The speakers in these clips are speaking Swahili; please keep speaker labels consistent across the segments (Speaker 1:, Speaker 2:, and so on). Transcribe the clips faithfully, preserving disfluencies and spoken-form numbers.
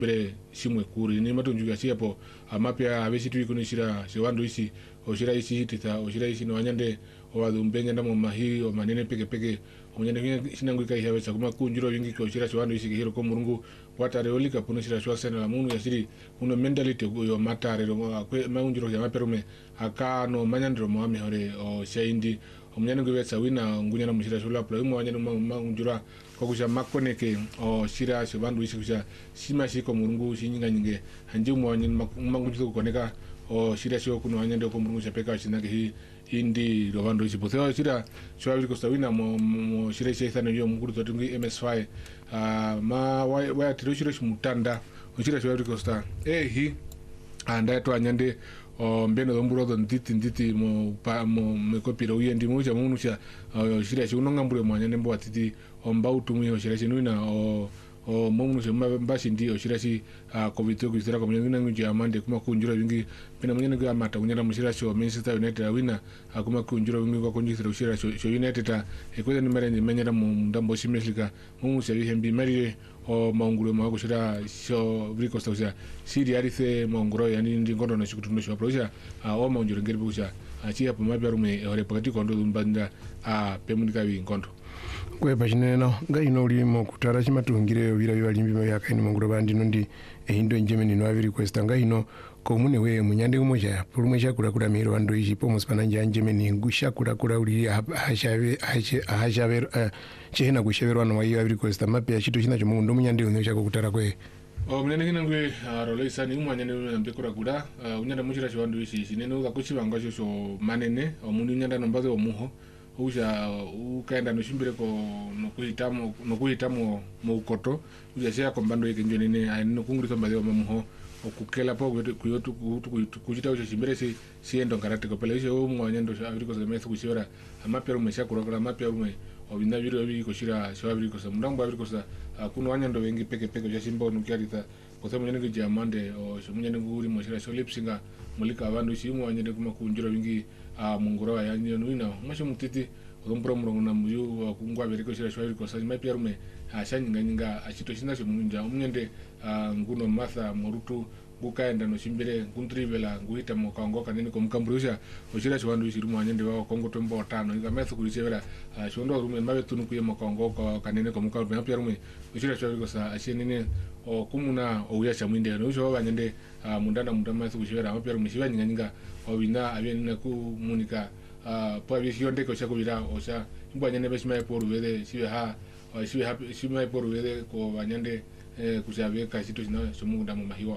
Speaker 1: bere simwe kuri ni matunjuga siapo amapya abesi tuikunishira sewandu isi oshira isi hitita oshira isi no anyande owadumbenya ndamo mahi o manene peke peke onyande sinangu kai hawe sakuma kunjuro wingi ko shira sewandu isi hiro ko murungu watare olika punishira swasana la munu yasiri uno mentality yo matare ro kwe maunjuro ya maperume akano manyandro mo ame hore o shaindi omnyane ngwetsa wina ngunya na mushira shula plo mo anyane maunjura ko kusha makoneke o shira sewandu isi kusha sima shiko murungu shinyinga nyinge hanje mo anyane maunjuro koneka o shira shiko kuno anyande ko murungu chapeka chinake hi indi rovando isi poteo shira shwabiri Costa wina mo mo shira isi thana yo mukuru totungi M S five uh, ma wa wa tiro shira shimutanda shira shwabiri Costa eh hi anda to anyande o mbeno domburo don titi titi mo pa mo mekopiro uyendi mo cha munu cha shira shi unonga mbure mo anyande mbo atiti o mbautu mu shira shi nuina o o mungu se mbashi ndio shira shi kovito kuzira kwa mwenye ngi amande kuma kunjura wingi pena mwenye ngi amata kunyara mushira shi Manchester United wina akuma kunjura wingi kwa kunjira shira shi United ta ekweza nimere ni menyera mu ndambo shimeslika mungu se bihembi mari o maunguro mwa kushira sho briko stausia siri arise maunguro yani ndi ngondo na shikutundo shwa proja o maunguro ngeri busha achi hapo mabiarume ore pakati kondo mbanda a pemunika wi ngondo kwe
Speaker 2: pachineno ngaino ulimo kutara chimatungire vira vivalimbi mavakaini mongoro vandino ndi ehindo njemeni no aviri kwesta ngaino komune we munyande umoja pulumwe chakura kura miro ando ichi pomos pananja njemeni ngusha kura kura uli hashave hashave chehena kushaverwa no wayi aviri kwesta mapya chito china chomungu ndo munyande uno chako kutara kwe
Speaker 1: o mnene kina ngwe roleisa ni umanyane mbe kura kura unyanda muchira chwandu ichi chinene ukakuchivanga cho manene omundu nyanda nombazo omuho uja ukaenda noshimbire ko nokuitamo nokuitamo mu ukoto uja sia kombando yake njo nene ayino kungurito mbale wa mamuho okukela po kuyotu kuchita uja shimbire si siendo karate ko pele uja umwanyando sha abiriko za methu kushira amapya rumesha kurokora amapya rume obinda biro biko shira sha abiriko sa mndambo abiriko sa kuno wanyando wengi peke peke uja shimbo nukiarita kose munyene kujia mande o munyene nguri moshira sho lipsinga mulika abandu shimu wanyende kuma kunjura wingi a mungura wa yanyo nuina masho mutiti odombro murongo na muyu kungwa beriko shira shwa biriko sa mapya rume ashanyinga nyinga achito shinda sho munja umunyende nguno matha morutu bukaenda no shimbire kuntrivela nguita mokangoka nini komkambrusha oshira chwandu shirumu anyende wa kongo tombo tano ngamethu kulichevera shondo rume mabe tunu kuye mokangoka kanene komkambrusha mapya rume oshira chwandu sa ashenene o kumuna o yasha mwinde no sho banyende mundana mundamathu kushevera mapya rume shibanyinga nyinga obina abenna ku munika po abishionde ko shakubira osha mbanyene beshima poru wede shibe ha shibe ha shibe poru wede ko banyende kushabe kashito china shomunda mu mahiwa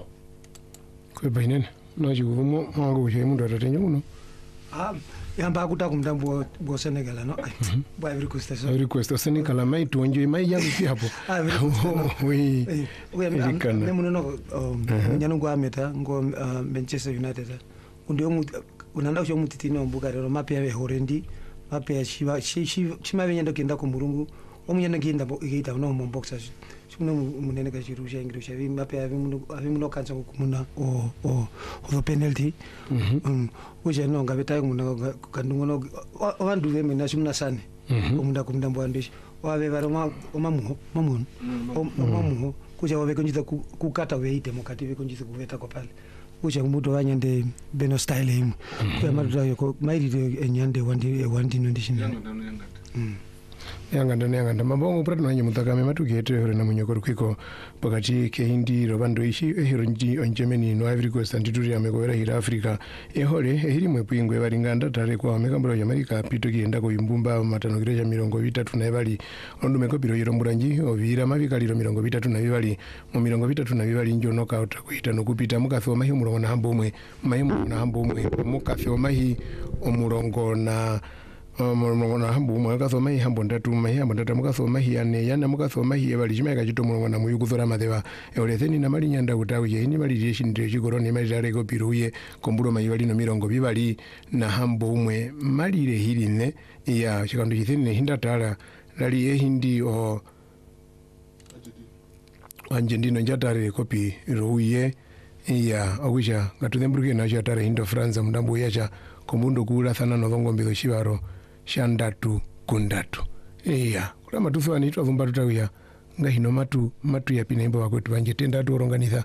Speaker 2: kwe bainene no chikuvumo mwangu kushe mundu atatenye muno
Speaker 3: ah yamba kuta kumdambo bo Senegal no bwa every costa so
Speaker 2: every costa Senegal mai tuonje mai yangu pia hapo oui
Speaker 3: we ne muno no nyano ngwa meta ngo Manchester United ndio mu unanda usho mutitino mbugare mapya we horendi mapya shiba shima benyendo kenda ku murungu omunyana kinda bo igita no mu boxer shuno munene ka shirusha ingirusha vi mapya vi muno vi muno kanza kumuna o o o penalty um uje no ngabeta muna kandungono wandu ve mina shimna sane omunda kumunda mbwandishi wabe baroma omamuho mamuno omamuho kuja wabe konjita kukata we ite mukati ve konjita kuveta kwa pale uje umudo wanyande beno style him kwa madura yoko mairi enyande wandi wandi no ndishina
Speaker 2: yanga ndane yanga ndamabongo prati nanye mutakame matukete hore na munyoko kwiko pakati keindi robando ishi ehiro nji onjemeni no Ivory Coast ndituri amekowera hira Africa ehore ehiri mwepingwe baringanda tare kwa mekambro ya America pito kienda ko imbumba matano kireja mirongo vitatu na bali ondo mekopiro yiro muranji ovira mavikaliro mirongo vitatu na bali mu mirongo vitatu na bali njo knockout kuita no kupita mukathoma hi murongo na hambo umwe mahimu na hambo umwe mukathoma hi omurongo na murongo na hambo umwe kathoma hi hambo ndatu mahi hambo ndatu mukathoma hi ane yana mukathoma hi bali chimeka chito murongo na muyu kuthora matheba euretheni na mali nyanda utawe je ni mali jeshi ndire chigoro ni mali dare kopiruye kombulo mayi bali no mirongo bibali na hambo umwe mali re hiline ya chikandu chithini hinda tala lali ehindi o anje ndino njatare kopi ruye ya okusha ngatuthemburuke na chatare hindo France mudambo yacha komundo kula thana no thongo mbido shibaro shandatu kundatu iya kula matufu anitwa vumba tutawiya nga hino matu matu yapina imbo wakwetu vanje tenda atoronganitha